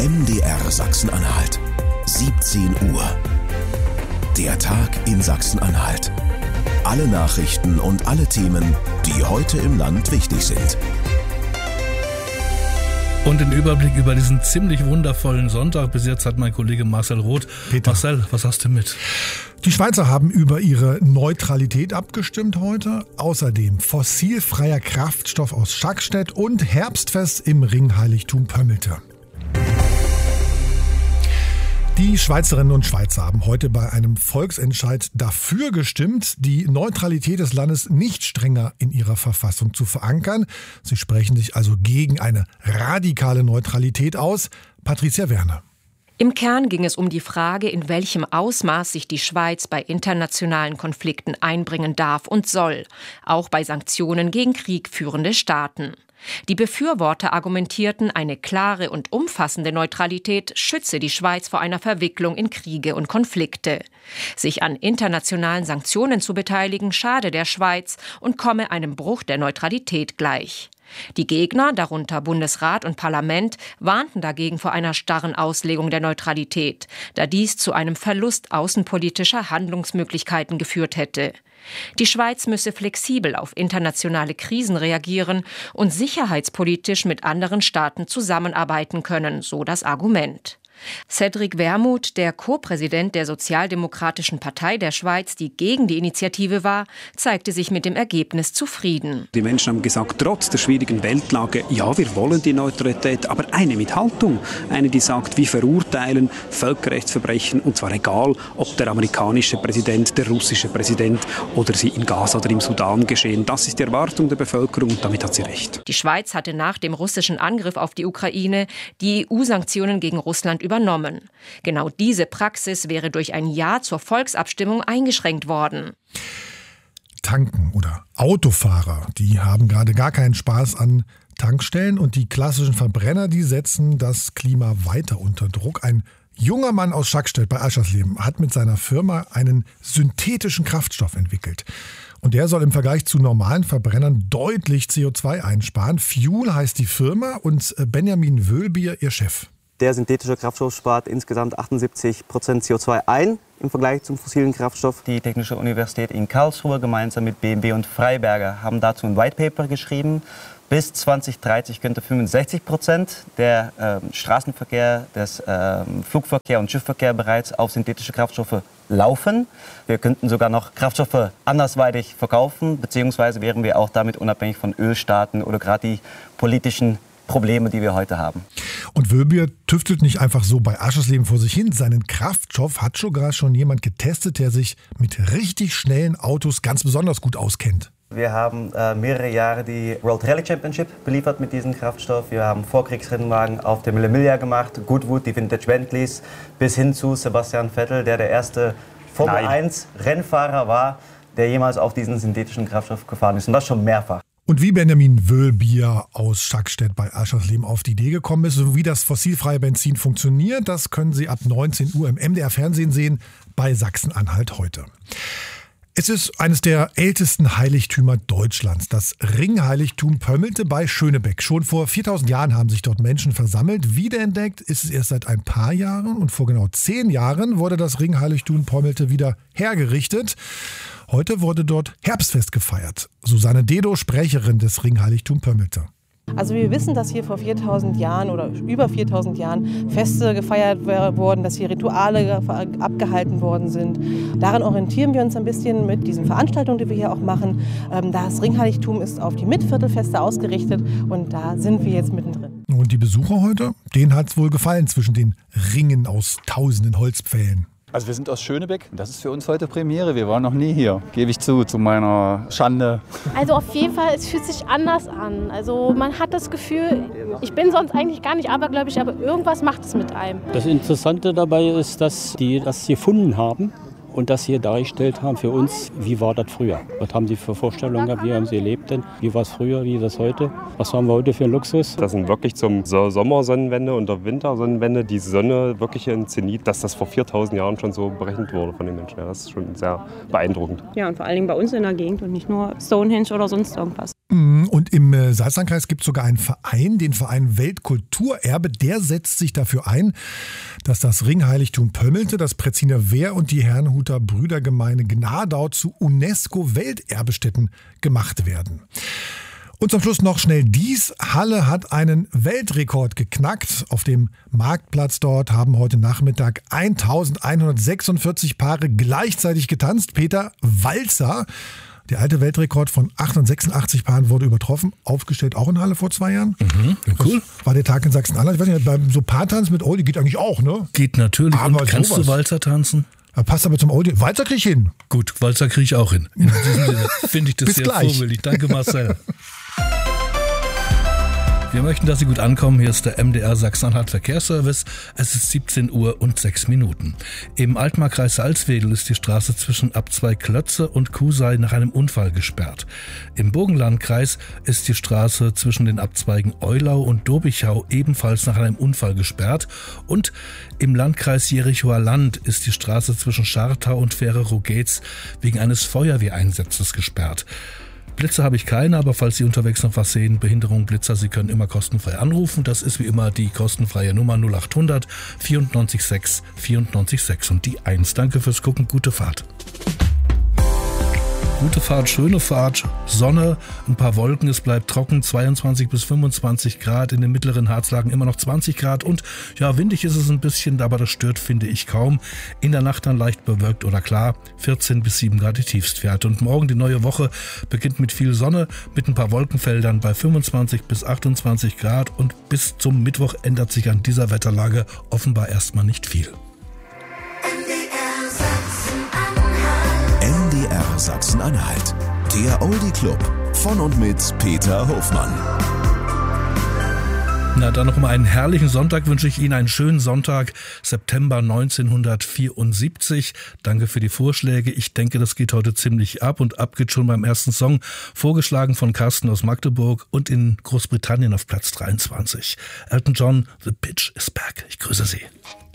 MDR Sachsen-Anhalt. 17 Uhr. Der Tag in Sachsen-Anhalt. Alle Nachrichten und alle Themen, die heute im Land wichtig sind. Und den Überblick über diesen ziemlich wundervollen Sonntag bis jetzt hat mein Kollege Marcel Roth. Peter. Marcel, was hast du mit? Die Schweizer haben über ihre Neutralität abgestimmt heute. Außerdem fossilfreier Kraftstoff aus Schackstedt und Herbstfest im Ringheiligtum Pömmelte. Die Schweizerinnen und Schweizer haben heute bei einem Volksentscheid dafür gestimmt, die Neutralität des Landes nicht strenger in ihrer Verfassung zu verankern. Sie sprechen sich also gegen eine radikale Neutralität aus. Patricia Werner. Im Kern ging es um die Frage, in welchem Ausmaß sich die Schweiz bei internationalen Konflikten einbringen darf und soll, auch bei Sanktionen gegen kriegführende Staaten. Die Befürworter argumentierten, eine klare und umfassende Neutralität schütze die Schweiz vor einer Verwicklung in Kriege und Konflikte. Sich an internationalen Sanktionen zu beteiligen, schade der Schweiz und komme einem Bruch der Neutralität gleich. Die Gegner, darunter Bundesrat und Parlament, warnten dagegen vor einer starren Auslegung der Neutralität, da dies zu einem Verlust außenpolitischer Handlungsmöglichkeiten geführt hätte. Die Schweiz müsse flexibel auf internationale Krisen reagieren und sicherheitspolitisch mit anderen Staaten zusammenarbeiten können, so das Argument. Cedric Wermuth, der Co-Präsident der Sozialdemokratischen Partei der Schweiz, die gegen die Initiative war, zeigte sich mit dem Ergebnis zufrieden. Die Menschen haben gesagt, trotz der schwierigen Weltlage, ja, wir wollen die Neutralität, aber eine mit Haltung. Eine, die sagt, wir verurteilen Völkerrechtsverbrechen, und zwar egal, ob der amerikanische Präsident, der russische Präsident oder sie in Gaza oder im Sudan geschehen. Das ist die Erwartung der Bevölkerung und damit hat sie recht. Die Schweiz hatte nach dem russischen Angriff auf die Ukraine die EU-Sanktionen gegen Russland übernommen. Genau diese Praxis wäre durch ein Ja zur Volksabstimmung eingeschränkt worden. Tanken oder Autofahrer, die haben gerade gar keinen Spaß an Tankstellen, und die klassischen Verbrenner, die setzen das Klima weiter unter Druck. Ein junger Mann aus Schackstedt bei Aschersleben hat mit seiner Firma einen synthetischen Kraftstoff entwickelt. Und der soll im Vergleich zu normalen Verbrennern deutlich CO2 einsparen. Fuel heißt die Firma und Benjamin Wölbier, ihr Chef. Der synthetische Kraftstoff spart insgesamt 78% CO2 ein im Vergleich zum fossilen Kraftstoff. Die Technische Universität in Karlsruhe gemeinsam mit BMW und Freiberger haben dazu ein White Paper geschrieben. Bis 2030 könnte 65% der Straßenverkehr, des Flugverkehr und Schiffverkehr bereits auf synthetische Kraftstoffe laufen. Wir könnten sogar noch Kraftstoffe andersweitig verkaufen, beziehungsweise wären wir auch damit unabhängig von Ölstaaten oder gerade die politischen Probleme, die wir heute haben. Und Wölbier tüftelt nicht einfach so bei Aschersleben vor sich hin. Seinen Kraftstoff hat sogar schon jemand getestet, der sich mit richtig schnellen Autos ganz besonders gut auskennt. Wir haben mehrere Jahre die World Rally Championship beliefert mit diesem Kraftstoff. Wir haben Vorkriegsrennwagen auf der Mille Miglia gemacht, Goodwood, die Vintage Bentleys, bis hin zu Sebastian Vettel, der erste Formel 1 Rennfahrer war, der jemals auf diesen synthetischen Kraftstoff gefahren ist. Und das schon mehrfach. Und wie Benjamin Wölbier aus Schackstedt bei Aschersleben auf die Idee gekommen ist, sowie das fossilfreie Benzin funktioniert, das können Sie ab 19 Uhr im MDR-Fernsehen sehen bei Sachsen-Anhalt heute. Es ist eines der ältesten Heiligtümer Deutschlands, das Ringheiligtum Pömmelte bei Schönebeck. Schon vor 4000 Jahren haben sich dort Menschen versammelt. Wiederentdeckt ist es erst seit ein paar Jahren, und vor genau 10 Jahren wurde das Ringheiligtum Pömmelte wieder hergerichtet. Heute wurde dort Herbstfest gefeiert. Susanne Dedo, Sprecherin des Ringheiligtum Pömmelte. Also wir wissen, dass hier vor 4000 Jahren oder über 4000 Jahren Feste gefeiert wurden, dass hier Rituale abgehalten worden sind. Daran orientieren wir uns ein bisschen mit diesen Veranstaltungen, die wir hier auch machen. Das Ringheiligtum ist auf die Mittviertelfeste ausgerichtet und da sind wir jetzt mittendrin. Und die Besucher heute, denen hat es wohl gefallen zwischen den Ringen aus tausenden Holzpfählen. Also wir sind aus Schönebeck. Das ist für uns heute Premiere. Wir waren noch nie hier, gebe ich zu meiner Schande. Also auf jeden Fall, es fühlt sich anders an. Also man hat das Gefühl, ich bin sonst eigentlich gar nicht abergläubig, aber irgendwas macht es mit einem. Das Interessante dabei ist, dass die das gefunden haben und das hier dargestellt haben für uns, wie war das früher? Was haben sie für Vorstellungen gehabt, wie haben sie erlebt denn? Wie war es früher, wie ist das heute? Was haben wir heute für einen Luxus? Das sind wirklich zum Sommersonnenwende und der Wintersonnenwende die Sonne wirklich in Zenit, dass das vor 4000 Jahren schon so berechnet wurde von den Menschen. Ja, das ist schon sehr beeindruckend. Ja, und vor allen Dingen bei uns in der Gegend und nicht nur Stonehenge oder sonst irgendwas. Mhm. Und im Salzlandkreis gibt es sogar einen Verein, den Verein Weltkulturerbe. Der setzt sich dafür ein, dass das Ringheiligtum Pömmelte, das Pretziner Wehr und die Herrnhuter Brüdergemeinde Gnadau zu UNESCO-Welterbestätten gemacht werden. Und zum Schluss noch schnell dies. Halle hat einen Weltrekord geknackt. Auf dem Marktplatz dort haben heute Nachmittag 1146 Paare gleichzeitig getanzt. Peter Walzer, der alte Weltrekord von 886 Paaren, wurde übertroffen. Aufgestellt auch in Halle vor 2 Jahren. Cool. Das war der Tag in Sachsen-Anhalt. Ich weiß nicht, beim so Paartanz mit Oldie geht eigentlich auch, ne? Geht natürlich. Aber Und kannst sowas. du Walzer tanzen? Passt aber zum Oldie. Walzer krieg ich hin. Gut, Walzer kriege ich auch hin. In diesem Sinne finde ich das Bis sehr gleich. vorbildlich. Danke, Marcel. Wir möchten, dass Sie gut ankommen. Hier ist der MDR Sachsen-Anhalt Verkehrsservice. Es ist 17 Uhr und 6 Minuten. Im Altmarkkreis Salzwedel ist die Straße zwischen Abzweig Klötze und Kusei nach einem Unfall gesperrt. Im Burgenlandkreis ist die Straße zwischen den Abzweigen Eulau und Dobichau ebenfalls nach einem Unfall gesperrt. Und im Landkreis Jerichower Land ist die Straße zwischen Schartau und Fähre-Rogetz wegen eines Feuerwehreinsatzes gesperrt. Blitzer habe ich keine, aber falls Sie unterwegs noch was sehen, Behinderung, Blitzer, Sie können immer kostenfrei anrufen. Das ist wie immer die kostenfreie Nummer 0800 94 6 94 6 und die 1. Danke fürs Gucken, gute Fahrt. Gute Fahrt, schöne Fahrt, Sonne, ein paar Wolken, es bleibt trocken, 22 bis 25 Grad, in den mittleren Harzlagen immer noch 20 Grad und ja, windig ist es ein bisschen, aber das stört, finde ich, kaum. In der Nacht dann leicht bewölkt oder klar, 14 bis 7 Grad die Tiefstwerte. Und morgen die neue Woche beginnt mit viel Sonne, mit ein paar Wolkenfeldern bei 25 bis 28 Grad und bis zum Mittwoch ändert sich an dieser Wetterlage offenbar erstmal nicht viel. MDR Sachsen-Anhalt. Der Oldie Club von und mit Peter Hofmann. Na, dann noch mal einen herrlichen Sonntag wünsche ich Ihnen, einen schönen Sonntag, September 1974. Danke für die Vorschläge. Ich denke, das geht heute ziemlich ab und ab geht schon beim ersten Song, vorgeschlagen von Carsten aus Magdeburg und in Großbritannien auf Platz 23. Elton John, The Pitch is Back. Ich grüße Sie.